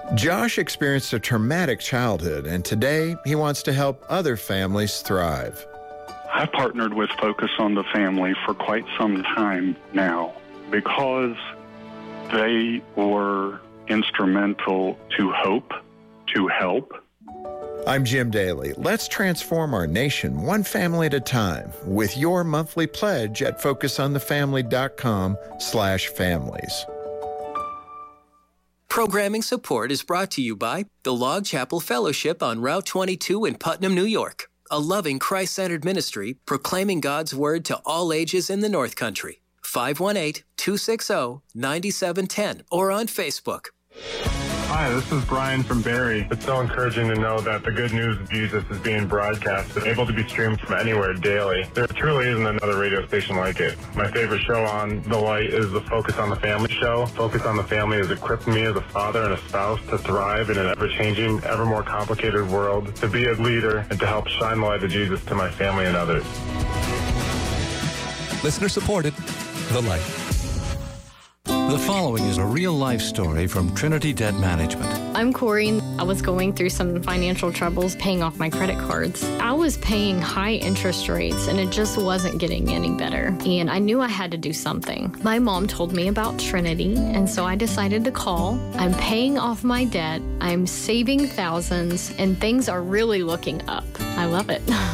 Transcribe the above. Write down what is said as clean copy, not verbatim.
Josh experienced a traumatic childhood, and today he wants to help other families thrive. I partnered with Focus on the Family for quite some time now because they were instrumental to hope, to help. I'm Jim Daly. Let's transform our nation one family at a time with your monthly pledge at focusonthefamily.com/families. Programming support is brought to you by the Log Chapel Fellowship on Route 22 in Putnam, New York, a loving Christ-centered ministry proclaiming God's word to all ages in the North Country. 518-260-9710 or on Facebook. Hi, this is Brian from Barrie. It's so encouraging to know that the good news of Jesus is being broadcast and able to be streamed from anywhere daily. There truly isn't another radio station like it. My favorite show on The Light is the Focus on the Family show. Focus on the Family has equipped me as a father and a spouse to thrive in an ever-changing, ever more complicated world, to be a leader and to help shine the light of Jesus to my family and others. Listener supported, The Light. The following is a real-life story from Trinity Debt Management. I'm Corey. I was going through some financial troubles paying off my credit cards. I was paying high interest rates, and it just wasn't getting any better. And I knew I had to do something. My mom told me about Trinity, and so I decided to call. I'm paying off my debt. I'm saving thousands, and things are really looking up. I love it.